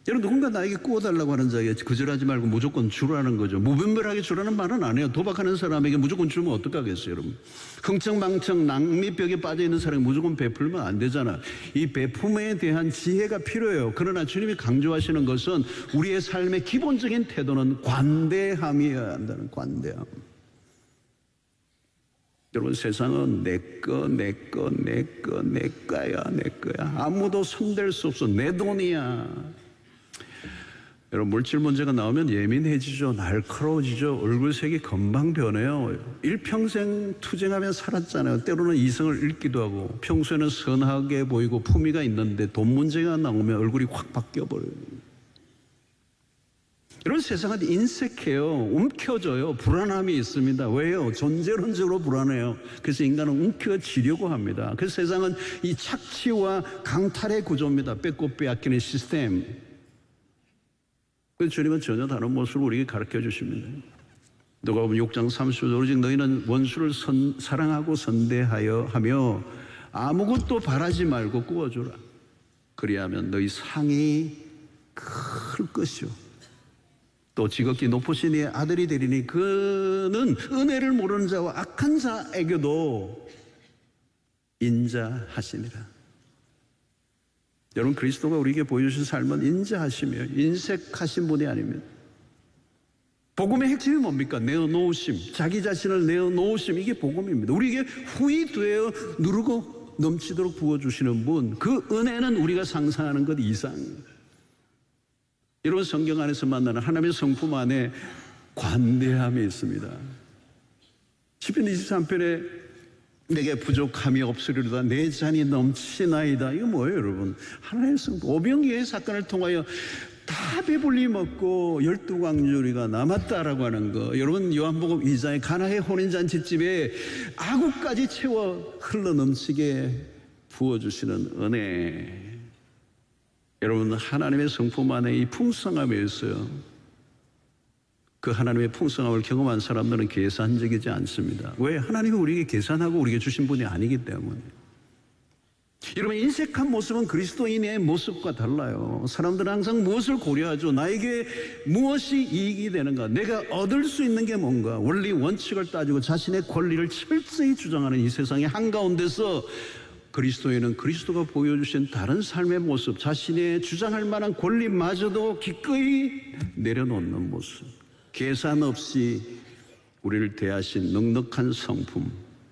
여러분, 누군가 나에게 구워달라고 하는 자에게 거절하지 말고 무조건 주라는 거죠. 무분별하게 주라는 말은 안 해요. 도박하는 사람에게 무조건 주면 어떡하겠어요, 여러분. 흥청망청 낭미벽에 빠져있는 사람이 무조건 베풀면 안 되잖아. 이 베품에 대한 지혜가 필요해요. 그러나 주님이 강조하시는 것은 우리의 삶의 기본적인 태도는 관대함이어야 한다는, 관대함. 여러분, 세상은 내 거야. 아무도 손댈 수 없어. 내 돈이야. 여러분, 물질 문제가 나오면 예민해지죠. 날카로워지죠. 얼굴색이 금방 변해요. 일평생 투쟁하며 살았잖아요. 때로는 이성을 잃기도 하고, 평소에는 선하게 보이고 품위가 있는데 돈 문제가 나오면 얼굴이 확 바뀌어버려요. 이런 세상은 인색해요. 움켜져요. 불안함이 있습니다. 왜요? 존재론적으로 불안해요. 그래서 인간은 움켜쥐려고 합니다. 그래서 세상은 이 착취와 강탈의 구조입니다. 뺏고 빼앗기는 시스템. 그래서 주님은 전혀 다른 모습을 우리에게 가르쳐 주십니다. 누가복음 6장 30절, 오직 너희는 원수를 사랑하고 선대하여 하며 아무것도 바라지 말고 구워주라. 그리하면 너희 상이 클 것이요. 또 지극히 높으신 이의 아들이 되리니 그는 은혜를 모르는 자와 악한 자에게도 인자하시니라. 여러분, 그리스도가 우리에게 보여주신 삶은 인자하시며 인색하신 분이 아닙니다. 복음의 핵심이 뭡니까? 내어놓으심, 자기 자신을 내어놓으심, 이게 복음입니다. 우리에게 후히 되어 누르고 넘치도록 부어주시는 분, 그 은혜는 우리가 상상하는 것 이상. 여러분, 성경 안에서 만나는 하나님의 성품 안에 관대함이 있습니다. 시편 23편에 내게 부족함이 없으리로다 내 잔이 넘치나이다. 이거 뭐예요, 여러분? 하나님의 성품. 오병이어의 사건을 통하여 다 배불리 먹고 12광주리가 남았다라고 하는 거. 여러분, 요한복음 2장의 가나의 혼인잔치집에 아구까지 채워 흘러넘치게 부어주시는 은혜. 여러분, 하나님의 성품 안에 이 풍성함이 있어요. 그 하나님의 풍성함을 경험한 사람들은 계산적이지 않습니다. 왜? 하나님이 우리에게 계산하고 우리에게 주신 분이 아니기 때문에. 여러분, 인색한 모습은 그리스도인의 모습과 달라요. 사람들은 항상 무엇을 고려하죠? 나에게 무엇이 이익이 되는가? 내가 얻을 수 있는 게 뭔가? 원리 원칙을 따지고 자신의 권리를 철저히 주장하는 이 세상의 한가운데서 그리스도인은 그리스도가 보여주신 다른 삶의 모습, 자신의 주장할 만한 권리마저도 기꺼이 내려놓는 모습, 계산 없이 우리를 대하신 넉넉한 성품,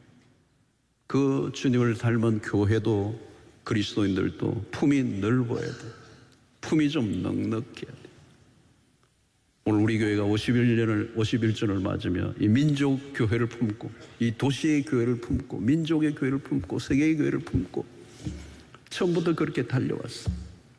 그 주님을 닮은 교회도 그리스도인들도 품이 넓어야 돼. 품이 좀 넉넉해야 돼. 오늘 우리 교회가 51주년을 맞으며 이 민족 교회를 품고, 이 도시의 교회를 품고, 민족의 교회를 품고, 세계의 교회를 품고 처음부터 그렇게 달려왔어.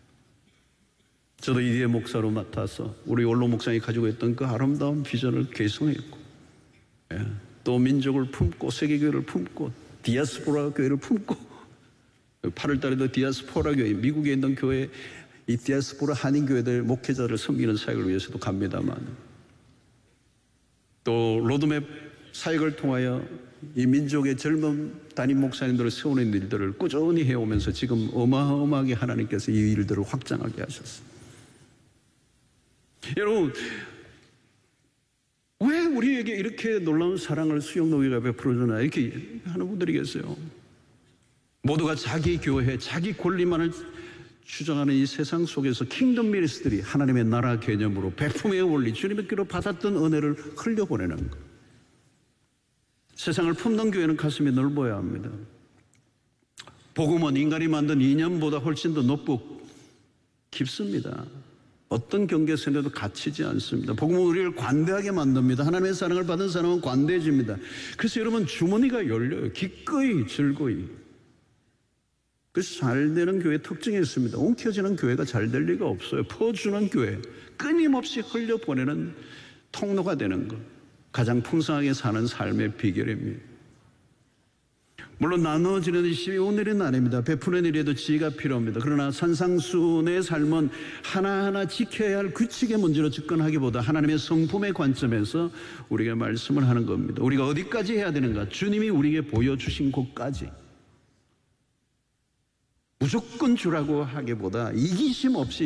저도 이디의 목사로 맡아서 우리 원로 목사님이 가지고 있던 그 아름다운 비전을 개성했고, 또 민족을 품고 세계교회를 품고 디아스포라 교회를 품고, 8월 달에도 디아스포라 교회, 미국에 있는 교회, 이 디아스포라 한인교회들 목회자를 섬기는 사역을 위해서도 갑니다만, 또 로드맵 사역을 통하여 이 민족의 젊은 담임 목사님들을 세우는 일들을 꾸준히 해오면서 지금 어마어마하게 하나님께서 이 일들을 확장하게 하셨습니다. 여러분, 왜 우리에게 이렇게 놀라운 사랑을 수영노예가 베풀어주나 이렇게 하는 분들이 계세요. 모두가 자기 교회, 자기 권리만을 주장하는 이 세상 속에서 킹덤 미니스트리, 하나님의 나라 개념으로 베품의 원리, 주님의 귀로 받았던 은혜를 흘려보내는 것. 세상을 품는 교회는 가슴이 넓어야 합니다. 복음은 인간이 만든 이념보다 훨씬 더 높고 깊습니다. 어떤 경계선에도 갇히지 않습니다. 복음은 우리를 관대하게 만듭니다. 하나님의 사랑을 받은 사람은 관대해집니다. 그래서 여러분, 주머니가 열려요. 기꺼이, 즐거이. 그래서 잘 되는 교회의 특징이 있습니다. 움켜쥐는 교회가 잘 될 리가 없어요. 퍼주는 교회, 끊임없이 흘려보내는 통로가 되는 것, 가장 풍성하게 사는 삶의 비결입니다. 물론 나눠지는 일이 오늘은 아닙니다. 베푸는 일에도 지혜가 필요합니다. 그러나 산상수훈의 삶은 하나하나 지켜야 할 규칙의 문제로 접근하기보다 하나님의 성품의 관점에서 우리가 말씀을 하는 겁니다. 우리가 어디까지 해야 되는가? 주님이 우리에게 보여주신 곳까지. 무조건 주라고 하기보다 이기심 없이